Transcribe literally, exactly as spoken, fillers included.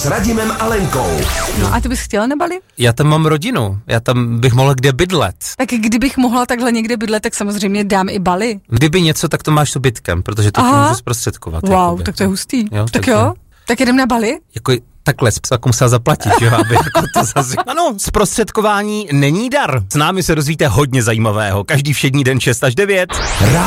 s Radimem a Lenkou. No a ty bys chtěla na Bali? Já tam mám rodinu, já tam bych mohl kde bydlet. Tak kdybych mohla takhle někde bydlet, tak samozřejmě dám i Bali. Kdyby něco, tak to máš s bytkem, protože to ti můžu zprostředkovat. Wow, jakoby. tak to je hustý. Jo, tak jo, tak jdem na Bali? Jako takhle, jako musela zaplatit, jo, aby jako to zase... Ano, zprostředkování není dar. S námi se dozvíte hodně zajímavého. Každý všední den šest až devět.